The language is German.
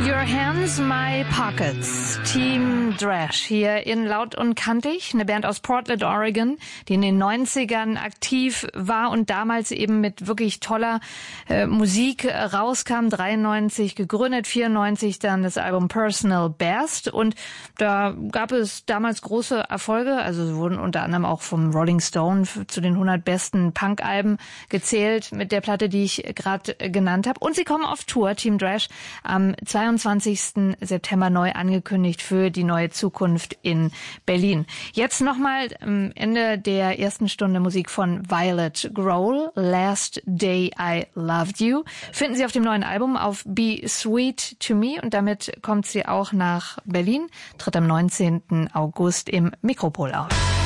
Your Hands, My Pockets. Team Drash hier in Laut und Kantig, eine Band aus Portland, Oregon, die in den 90ern aktiv war und damals eben mit wirklich toller Musik rauskam. 93 gegründet, 94 dann das Album Personal Best und da gab es damals große Erfolge. Also sie wurden unter anderem auch vom Rolling Stone zu den 100 besten Punk-Alben gezählt mit der Platte, die ich gerade genannt habe. Und sie kommen auf Tour, Team Drash, am 22. September neu angekündigt für die neue Zukunft in Berlin. Jetzt nochmal am Ende der ersten Stunde Musik von Violet Grohl, Last Day I Loved You. Finden Sie auf dem neuen Album auf Be Sweet to Me und damit kommt sie auch nach Berlin, tritt am 19. August im Mikropol auf.